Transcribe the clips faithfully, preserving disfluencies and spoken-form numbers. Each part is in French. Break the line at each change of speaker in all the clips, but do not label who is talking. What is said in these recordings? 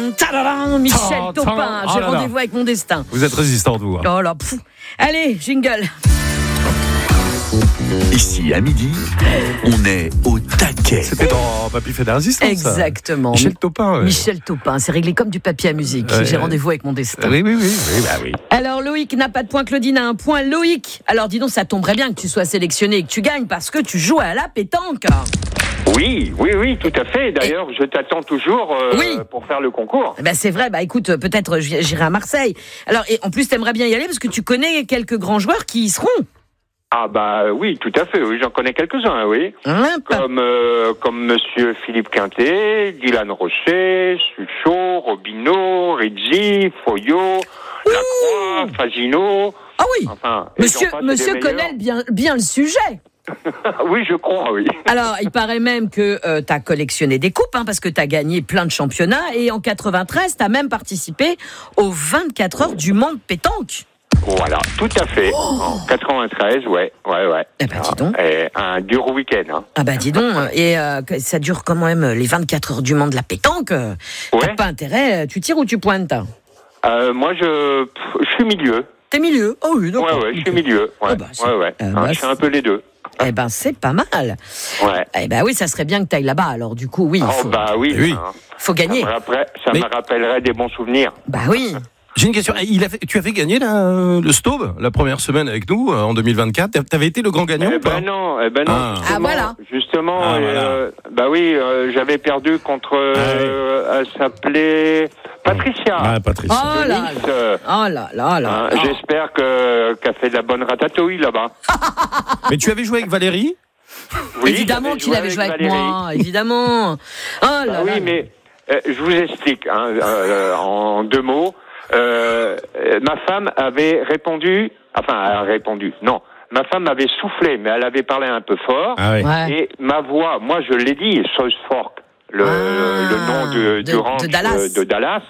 Tadam, tadam, Michel
Tadam.
Topin,
Oh
j'ai
là là.
rendez-vous avec mon destin.
Vous êtes résistante, vous.
Oh là, pfff. Allez, jingle.
Ici, à midi, on est au taquet.
C'était dans Papy fait de la résistance. ça.
Exactement.
Michel Topin. ouais.
Michel Topin, c'est réglé comme du papier à musique.
Ouais.
J'ai rendez-vous avec mon destin.
Oui, oui, oui. oui, bah oui.
Alors Loïc n'a pas de point, Claudine a un point. Loïc, alors dis donc, ça tomberait bien que tu sois sélectionné et que tu gagnes parce que tu joues à la pétanque.
Oui, oui, oui, tout à fait. D'ailleurs, je t'attends toujours euh,
Oui.
pour faire le concours.
Ben c'est vrai, bah écoute, peut-être j'irai à Marseille. Alors, et en plus, t'aimerais bien y aller parce que tu connais quelques grands joueurs qui y seront.
Ah bah oui, tout à fait. Oui, j'en connais quelques-uns, oui.
Hein, pas-
Comme euh, comme Monsieur Philippe Quintet, Dylan Rochet, Suchot, Robineau, Rizzi, Foyot, Lacroix, Fagino.
Ah oui,
Enfin, et
monsieur,
j'en passe,
monsieur
c'est des meilleurs.
connaît bien, bien le sujet.
Oui, je crois, oui.
Alors, il paraît même que euh, tu as collectionné des coupes, hein, parce que tu as gagné plein de championnats. Et en quatre-vingt-treize, tu as même participé aux vingt-quatre heures du Mans de pétanque.
Voilà, tout à fait. En quatre-vingt-treize, ouais, ouais, ouais.
Eh ben, dis donc.
Et un dur week-end, hein.
Ah bah dis donc, et euh, que ça dure quand même les vingt-quatre heures du Mans de la pétanque. euh, T'as
Ouais.
pas intérêt, tu tires ou tu pointes?
Euh, moi, je, pff, je suis milieu.
T'es milieu? Oh oui,
Ouais,
d'accord.
ouais, je suis milieu. Ouais,
Oh bah, c'est-
ouais, ouais.
euh,
Hein,
bah,
je fais un peu les deux.
Eh ben c'est pas mal.
Ouais.
Eh ben oui, ça serait bien que t'ailles là-bas. Alors du coup, oui, il
Oh,
faut,
bah oui.
Oui.
hein.
faut
Ça,
gagner.
me, rappelle- ça
Mais-
me rappellerait des bons souvenirs.
Bah oui.
J'ai une question. Il a fait, tu as fait gagner la, le Staub la première semaine avec nous euh, en deux mille vingt-quatre. T'a- T'avais été le grand gagnant
Eh
ou pas?
ben non, eh ben non.
Ah.
justement,
Ah, voilà.
Justement,
Ah,
et,
voilà.
euh, bah oui, euh, j'avais perdu contre. euh, Elle s'appelait Patricia.
Ah, Patrice.
Oh
de
là
Nice,
là.
euh,
Oh là là là.
hein,
là.
J'espère que qu'elle fait de la bonne ratatouille là-bas.
Mais tu avais joué avec Valérie?
Oui,
Évidemment
j'avais
qu'il avait joué avec
Valérie.
moi, évidemment. Oh là
Bah
là.
oui, mais euh, je vous explique hein, euh, en deux mots. Euh, euh, ma femme avait répondu, enfin, elle a répondu, non. Ma femme avait soufflé, mais elle avait parlé un peu fort.
Ah oui.
Ouais.
Et ma voix, moi je l'ai dit, South Fork, le,
Ah,
le nom de, du
de-
ranch
de Dallas.
de Dallas.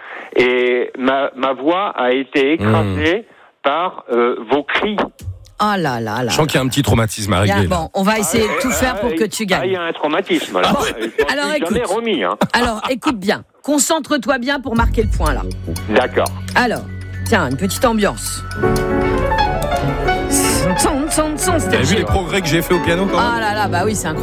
Et ma, ma voix a été écrasée par euh, vos cris.
Oh là là là.
Je sens qu'il y a un petit traumatisme à
Bien,
régler. là.
bon, on va essayer de tout
Ah,
faire pour
ah,
que tu
ah, il y
gagnes.
a un traumatisme là.
Bon,
Je m'en
alors
suis jamais
écoute.
remis. Hein.
Alors, écoute bien. Concentre-toi bien pour marquer le point là.
D'accord.
Alors, tiens, une petite ambiance. Son, son, son, son, c'était
T'avais vu
chill.
les progrès que j'ai fait au piano quand même?
Ah là là, bah oui, c'est incroyable.